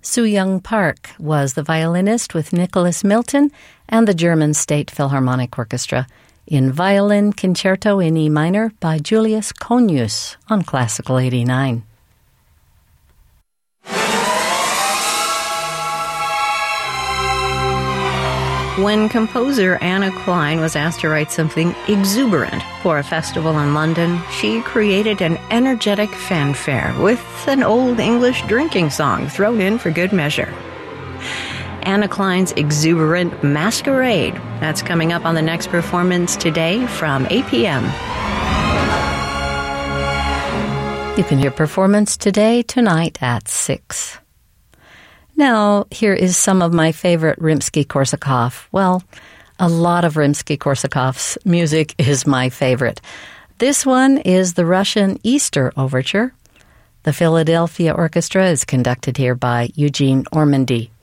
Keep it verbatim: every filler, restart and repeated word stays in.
Soo-Young Park was the violinist with Nicholas Milton and the German State Philharmonic Orchestra in Violin Concerto in E minor by Julius Conius on Classical eighty-nine. When composer Anna Klein was asked to write something exuberant for a festival in London, she created an energetic fanfare with an old English drinking song thrown in for good measure. Anna Klein's exuberant Masquerade. That's coming up on the next performance today from eight p.m. You can hear performance today, tonight at six. Now, here is some of my favorite Rimsky-Korsakov. Well, a lot of Rimsky-Korsakov's music is my favorite. This one is the Russian Easter Overture. The Philadelphia Orchestra is conducted here by Eugene Ormandy.